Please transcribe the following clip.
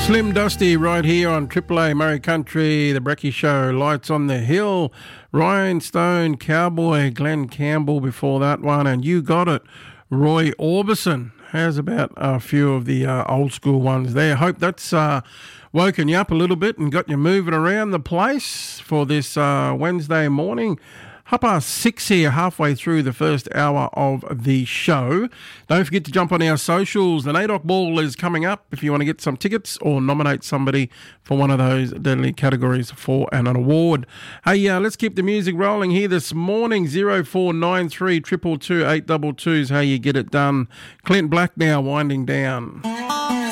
Slim Dusty right here on Triple A Murray Country, the Brecky Show, Lights on the Hill, Ryan Stone, Cowboy, Glenn Campbell before that one, and You Got It, Roy Orbison. How's about a few of the old school ones there? Hope that's woken you up a little bit and got you moving around the place for this Wednesday morning. 6:30 here, halfway through the first hour of the show. Don't forget to jump on our socials. The NAIDOC Ball is coming up if you want to get some tickets or nominate somebody for one of those deadly categories for an award. Hey, let's keep the music rolling here this morning. 0493 222 822 is how you get it done. Clint Black now winding down.